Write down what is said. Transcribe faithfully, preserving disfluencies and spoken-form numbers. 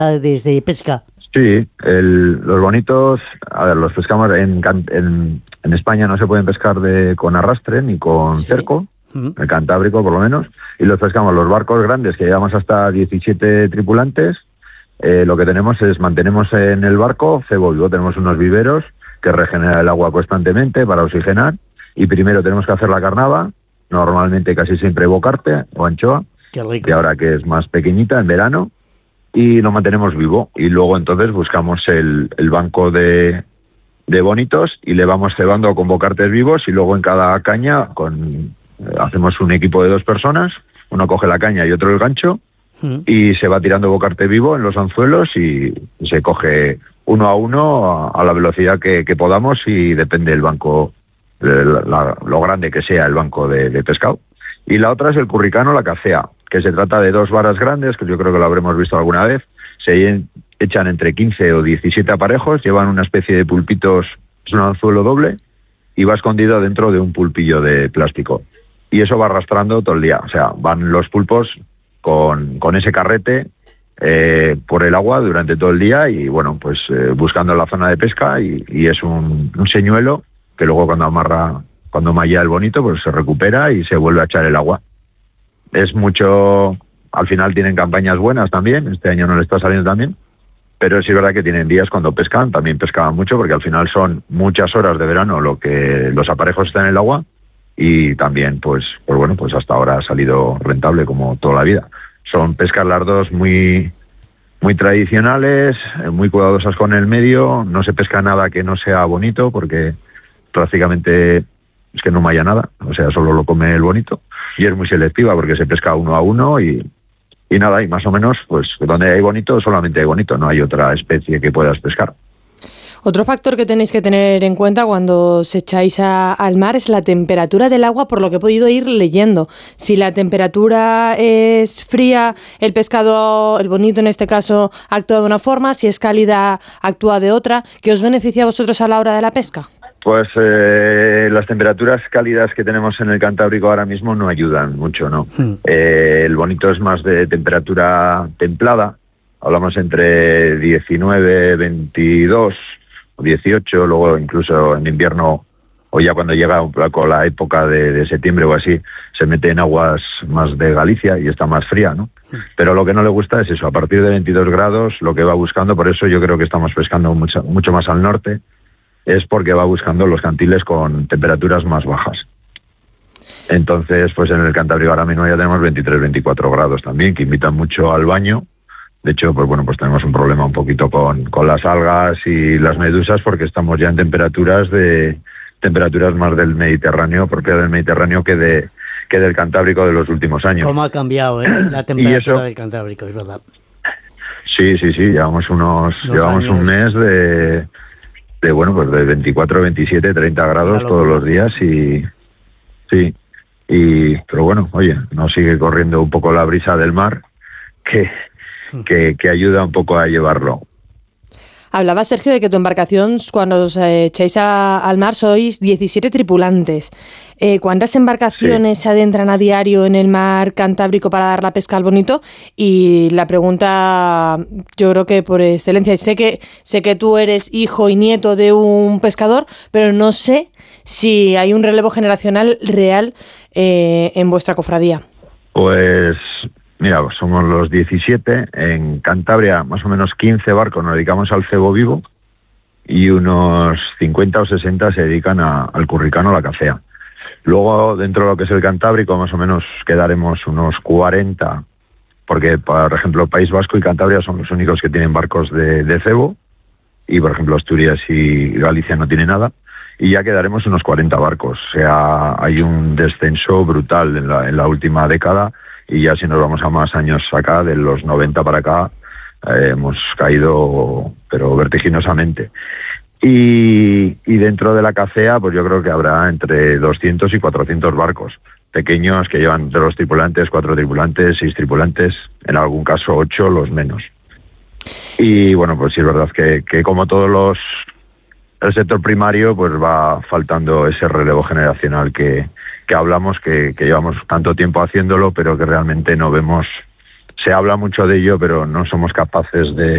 desde pesca. Sí, el, los bonitos, a ver, los pescamos en, en, en España no se pueden pescar de con arrastre ni con ¿sí? cerco, uh-huh. el Cantábrico por lo menos, y los pescamos los barcos grandes que llevamos hasta diecisiete tripulantes. Eh, lo que tenemos es, mantenemos en el barco cebo vivo, tenemos unos viveros que regenera el agua constantemente para oxigenar, y primero tenemos que hacer la carnada, normalmente casi siempre bocarte o anchoa, que ahora que es más pequeñita en verano, y lo mantenemos vivo, y luego entonces buscamos el, el banco de, de bonitos y le vamos cebando con bocartes vivos, y luego en cada caña con eh, hacemos un equipo de dos personas, uno coge la caña y otro el gancho, mm. y se va tirando bocarte vivo en los anzuelos y, y se coge uno a uno a, a la velocidad que, que podamos, y depende del banco, de la, la, lo grande que sea el banco de, de pescado. Y la otra es el curricano, la cacea, que se trata de dos varas grandes, que yo creo que lo habremos visto alguna vez, se echan entre quince o diecisiete aparejos, llevan una especie de pulpitos, es un anzuelo doble, y va escondido dentro de un pulpillo de plástico. Y eso va arrastrando todo el día, o sea, van los pulpos con, con ese carrete eh, por el agua durante todo el día, y bueno, pues eh, buscando la zona de pesca, y, y es un, un señuelo que luego cuando amarra, cuando malla el bonito, pues se recupera y se vuelve a echar el agua. Es mucho, al final tienen campañas buenas también, este año no le está saliendo tan bien, pero sí es verdad que tienen días cuando pescan, también pescaban mucho, porque al final son muchas horas de verano lo que los aparejos están en el agua, y también pues pues bueno, pues hasta ahora ha salido rentable como toda la vida. Son pescas las dos muy muy tradicionales, muy cuidadosas con el medio, no se pesca nada que no sea bonito, porque prácticamente es que no malla nada, o sea, solo lo come el bonito. Y es muy selectiva porque se pesca uno a uno, y, y nada, y más o menos, pues donde hay bonito, solamente hay bonito, no hay otra especie que puedas pescar. Otro factor que tenéis que tener en cuenta cuando os echáis a, al mar es la temperatura del agua, por lo que he podido ir leyendo. Si la temperatura es fría, el pescado, el bonito en este caso, actúa de una forma; si es cálida, actúa de otra. ¿Qué os beneficia a vosotros a la hora de la pesca? Pues eh, las temperaturas cálidas que tenemos en el Cantábrico ahora mismo no ayudan mucho, ¿no? Mm. Eh, el bonito es más de temperatura templada, hablamos entre diecinueve, veintidós o dieciocho, luego incluso en invierno, o ya cuando llega un poco la época de, de septiembre o así, se mete en aguas más de Galicia y está más fría, ¿no? Mm. Pero lo que no le gusta es eso, a partir de veintidós grados, lo que va buscando, por eso yo creo que estamos pescando mucho, mucho más al norte, es porque va buscando los cantiles con temperaturas más bajas. Entonces, pues en el Cantábrico ahora mismo ya tenemos veintitrés, veinticuatro grados también, que invitan mucho al baño. De hecho, pues bueno, pues tenemos un problema un poquito con, con las algas y las medusas, porque estamos ya en temperaturas de temperaturas más del Mediterráneo, propia del Mediterráneo, que de que del Cantábrico de los últimos años. ¿Cómo ha cambiado, eh, la temperatura eso, del Cantábrico? Es verdad. Sí, sí, sí, llevamos unos, Los llevamos años. un mes de de bueno, pues de veinticuatro, veintisiete, treinta grados todos los días, y sí, y pero bueno, oye, nos sigue corriendo un poco la brisa del mar, que, que, que ayuda un poco a llevarlo. Hablaba, Sergio, de que tu embarcación, cuando os eh, echáis a, al mar, sois diecisiete tripulantes. Eh, ¿Cuántas embarcaciones sí. se adentran a diario en el mar Cantábrico para dar la pesca al bonito? Y la pregunta, yo creo que por excelencia, sé que sé que tú eres hijo y nieto de un pescador, pero no sé si hay un relevo generacional real eh, en vuestra cofradía. Pues mira, somos los diecisiete, en Cantabria más o menos quince barcos nos dedicamos al cebo vivo, y unos cincuenta o sesenta se dedican a, al curricano, a la cacea. Luego, dentro de lo que es el Cantábrico, más o menos quedaremos unos cuarenta, porque, por ejemplo, País Vasco y Cantabria son los únicos que tienen barcos de, de cebo, y, por ejemplo, Asturias y Galicia no tienen nada, y ya quedaremos unos cuarenta barcos. O sea, hay un descenso brutal en la, en la última década, y ya si nos vamos a más años acá, de los noventa para acá, eh, hemos caído, pero vertiginosamente. Y, y dentro de la cacea, pues yo creo que habrá entre doscientos y cuatrocientos barcos pequeños que llevan dos tripulantes, cuatro tripulantes, seis tripulantes, en algún caso ocho, los menos. Y bueno, pues sí es verdad que, que como todos los el sector primario, pues va faltando ese relevo generacional que, que hablamos, que, que llevamos tanto tiempo haciéndolo, pero que realmente no vemos. Se habla mucho de ello, pero no somos capaces de